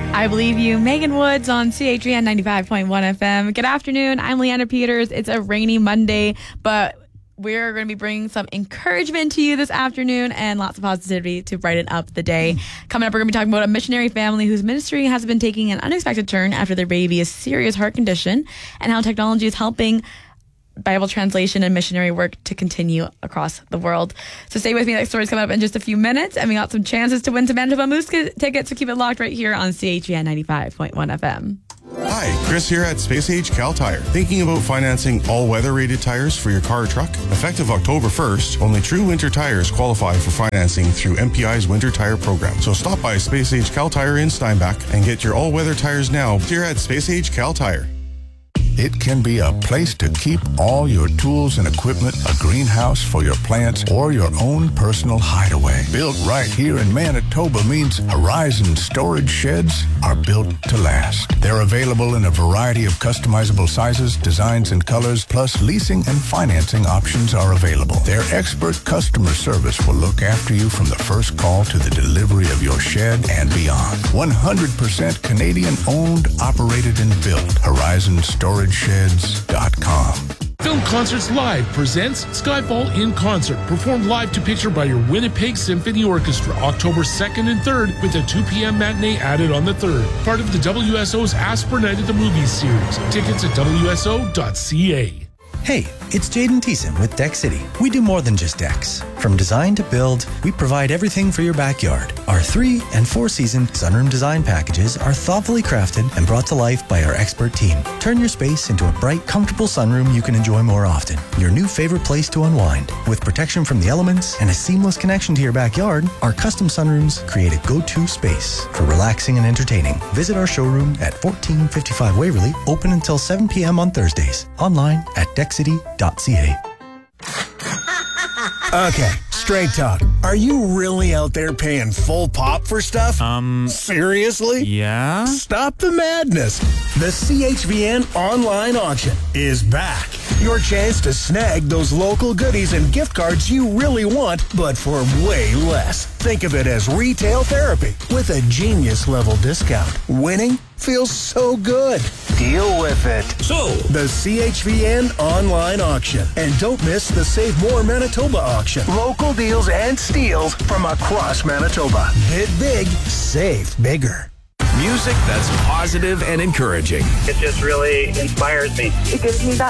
I Believe You, Megan Woods on CHVN 95.1 FM. Good afternoon. I'm Leanna Peters. It's a rainy Monday, but we're going to be bringing some encouragement to you this afternoon and lots of positivity to brighten up the day. Coming up, we're going to be talking about a missionary family whose ministry has been taking an unexpected turn after their baby has a serious heart condition, and how technology is helping Bible translation and missionary work to continue across the world. So stay with me. That story's coming up in just a few minutes, and we got some chances to win some Manitoba Moose tickets, so keep it locked right here on CHVN 95.1 FM. Hi, Chris here at Space Age Cal Tire. Thinking about financing all-weather rated tires for your car or truck? Effective October 1st, only true winter tires qualify for financing through MPI's Winter Tire Program. So stop by Space Age Cal Tire in Steinbach and get your all-weather tires now here at Space Age Cal Tire. It can be a place to keep all your tools and equipment, a greenhouse for your plants, or your own personal hideaway. Built right here in Manitoba means Horizon storage sheds are built to last. They're available in a variety of customizable sizes, designs, and colors, plus leasing and financing options are available. Their expert customer service will look after you from the first call to the delivery of your shed and beyond. 100% Canadian owned, operated, and built. HorizonStorageSheds.com. Film Concerts Live presents Skyfall in Concert, performed live to picture by your Winnipeg Symphony Orchestra, October 2nd and 3rd, with a 2 p.m. matinee added on the 3rd. Part of the WSO's Asper Night at the Movies series. Tickets at WSO.ca. Hey, it's Jaden Thiessen with Deck City. We do more than just decks. From design to build, we provide everything for your backyard. Our 3- and 4-season sunroom design packages are thoughtfully crafted and brought to life by our expert team. Turn your space into a bright, comfortable sunroom you can enjoy more often. Your new favorite place to unwind. With protection from the elements and a seamless connection to your backyard, our custom sunrooms create a go-to space for relaxing and entertaining. Visit our showroom at 1455 Waverly, open until 7 p.m. on Thursdays. Online at deckcity.ca. Okay, straight talk. Are you really out there paying full pop for stuff? Seriously? Yeah? Stop the madness. The CHVN online auction is back. Your chance to snag those local goodies and gift cards you really want, but for way less. Think of it as retail therapy with a genius level discount. Winning feels so good. Deal with it. So, The CHVN online auction. And don't miss the Save More Manitoba auction. Local deals and steals from across Manitoba. Bid big, save bigger. Music that's positive and encouraging. It just really inspires me. It gives me that